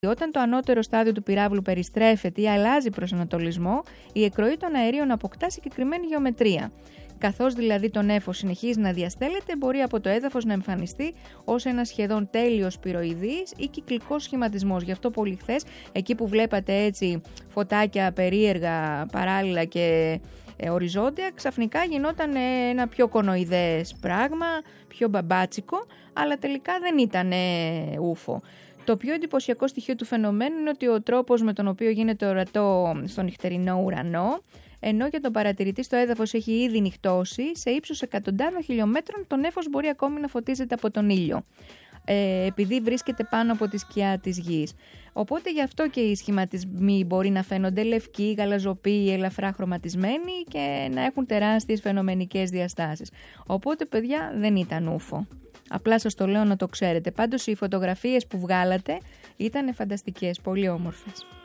Όταν το ανώτερο στάδιο του πυράβλου περιστρέφεται ή αλλάζει προσανατολισμό, η εκροή των αερίων αποκτά συγκεκριμένη γεωμετρία. Καθώς δηλαδή το νέφος συνεχίζει να διαστέλλεται, μπορεί από το έδαφος να εμφανιστεί ως ένα σχεδόν τέλειος σπυροειδής ή κυκλικός σχηματισμός. Γι' αυτό πολύ χθες, εκεί που βλέπατε έτσι φωτάκια περίεργα, παράλληλα και οριζόντια, ξαφνικά γινόταν ένα πιο κονοειδές πράγμα, πιο μπαμπάτσικο, αλλά τελικά δεν ήταν ούφο. Το πιο εντυπωσιακό στοιχείο του φαινομένου είναι ότι ο τρόπος με τον οποίο γίνεται ορατό στον νυχτερινό ουρανό, ενώ για τον παρατηρητή στο έδαφος έχει ήδη νυχτώσει, σε ύψος εκατοντάδων χιλιόμετρων το νέφος μπορεί ακόμη να φωτίζεται από τον ήλιο, επειδή βρίσκεται πάνω από τη σκιά της γης. Οπότε γι' αυτό και οι σχηματισμοί μπορεί να φαίνονται λευκοί, γαλαζοποί, ελαφρά χρωματισμένοι και να έχουν τεράστιες φαινομενικές διαστάσεις. Οπότε, παιδιά, δεν ήταν ούφο. Απλά σας το λέω να το ξέρετε. Πάντως οι φωτογραφίες που βγάλατε ήταν φανταστικές, πολύ όμορφες.